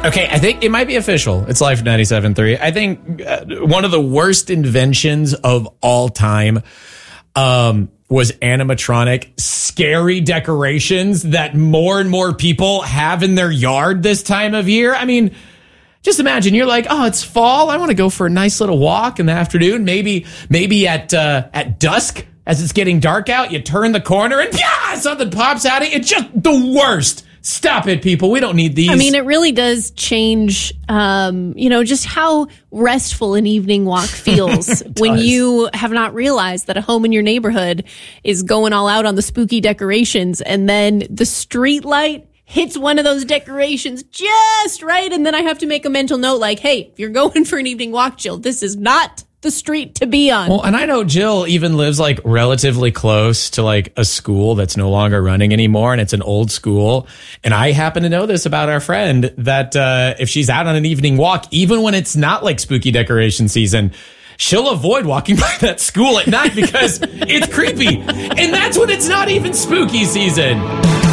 Okay, I think it might be official. It's Life 97.3. I think one of the worst inventions of all time was animatronic scary decorations that more and more people have in their yard this time of year. I mean, just imagine you're like, oh, it's fall. I want to go for a nice little walk in the afternoon. Maybe at dusk as it's getting dark out, you turn the corner and something pops out. It's just the worst. Stop it, people. We don't need these. I mean, it really does change, just how restful an evening walk feels when you have not realized that a home in your neighborhood is going all out on the spooky decorations, and then the street light hits one of those decorations just right, and then I have to make a mental note like, hey, if you're going for an evening walk, Jill, this is not the street to be on. Well, and I know Jill even lives like relatively close to like a school that's no longer running anymore, and it's an old school. And I happen to know this about our friend that if she's out on an evening walk, even when it's not like spooky decoration season, she'll avoid walking by that school at night because it's creepy. And that's when it's not even spooky season.